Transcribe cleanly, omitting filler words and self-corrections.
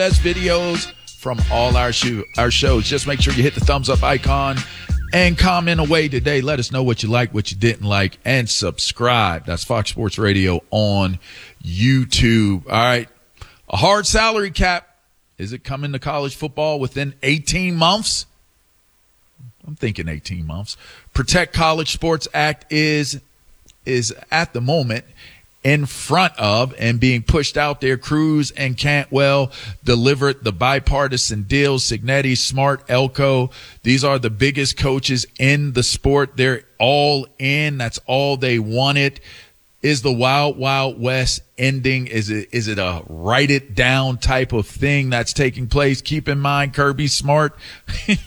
best videos from all our shows. Just make sure you hit the thumbs up icon and comment away today. Let us know what you like, what you didn't like, and subscribe. That's Fox Sports Radio on YouTube. All right. A hard salary cap. Is it coming to college football within 18 months? I'm thinking 18 months. Protect College Sports Act is at the moment in front of and being pushed out there. Cruz and Cantwell delivered the bipartisan deal. Signetti, Smart, Elko. These are the biggest coaches in the sport. They're all in. That's all they wanted. Is the Wild Wild West ending? Is it a write it down type of thing that's taking place? Keep in mind, Kirby Smart